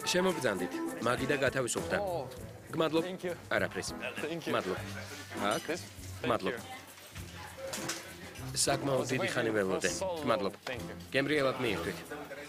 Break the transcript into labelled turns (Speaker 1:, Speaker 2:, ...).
Speaker 1: შემოგძანდით, მაგი და გათავისუფლდა. გმადლობ. არაფრის. გმადლობ. აქ. გმადლობ. საკმაოდ დიდი ხანი ველოდე. გმადლობ. გემრიელად მიირთვით.